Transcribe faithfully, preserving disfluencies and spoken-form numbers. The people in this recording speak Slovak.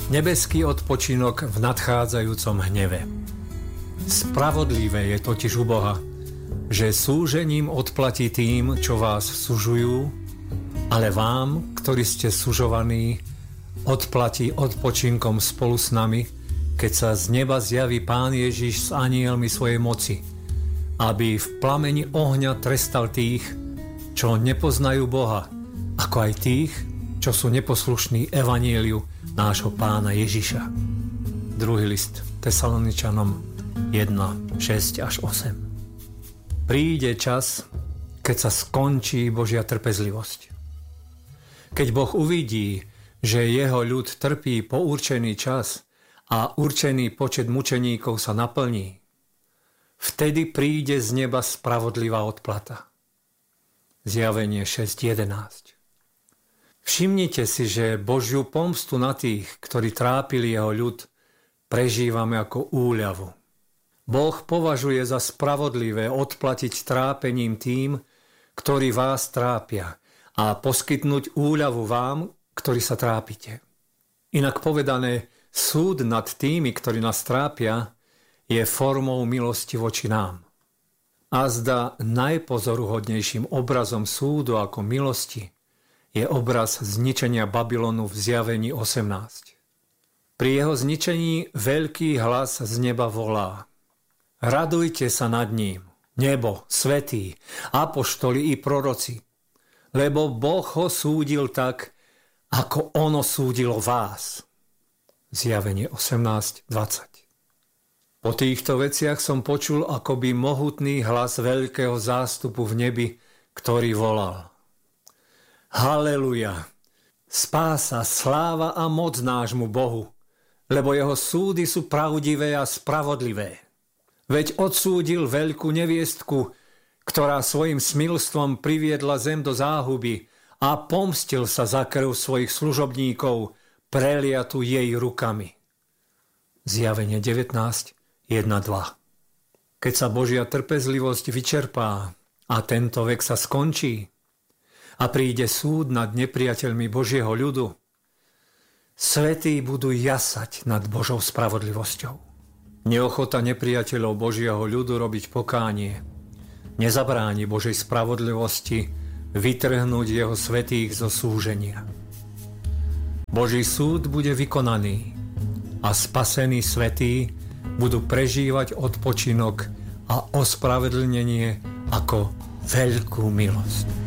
Nebeský odpočinok v nadchádzajúcom hneve. Spravodlivé je totiž u Boha, že súžením odplatí tým, čo vás sužujú, ale vám, ktorí ste sužovaní, odplatí odpočinkom spolu s nami, keď sa z neba zjaví Pán Ježiš s anielmi svojej moci, aby v plameni ohňa trestal tých, čo nepoznajú Boha, ako aj tých, čo sú neposlušní evanjeliu nášho Pána Ježiša. Druhý list Tesaloničanom jeden, šesť až osem. Príde čas, keď sa skončí Božia trpezlivosť. Keď Boh uvidí, že jeho ľud trpí po určený čas a určený počet mučeníkov sa naplní, vtedy príde z neba spravodlivá odplata. Zjavenie šesť jedenásť. Všimnite si, že Božiu pomstu na tých, ktorí trápili jeho ľud, prežívame ako úľavu. Boh považuje za spravodlivé odplatiť trápením tým, ktorí vás trápia, a poskytnúť úľavu vám, ktorí sa trápite. Inak povedané, súd nad tými, ktorí nás trápia, je formou milosti voči nám. Azda najpozoruhodnejším obrazom súdu ako milosti je obraz zničenia Babylonu v Zjavení osemnásť. Pri jeho zničení veľký hlas z neba volá: Radujte sa nad ním, nebo, svätí, apoštoli i proroci, lebo Boh ho súdil tak, ako ono súdilo vás. Zjavenie osemnásť dvadsať. Po týchto veciach som počul akoby mohutný hlas veľkého zástupu v nebi, ktorý volal: Haleluja! Spása, sláva a moc nášmu Bohu, lebo jeho súdy sú pravdivé a spravodlivé. Veď odsúdil veľkú neviestku, ktorá svojim smilstvom priviedla zem do záhuby, a pomstil sa za krv svojich služobníkov, preliatu jej rukami. Zjavenie devätnásť jedna dva. Keď sa Božia trpezlivosť vyčerpá a tento vek sa skončí a príde súd nad nepriateľmi Božieho ľudu, svätí budú jasať nad Božou spravodlivosťou. Neochota nepriateľov Božieho ľudu robiť pokánie nezabráni Božej spravodlivosti vytrhnúť jeho svätých zo súženia. Boží súd bude vykonaný a spasení svätí budú prežívať odpočinok a ospravedlnenie ako veľkú milosť.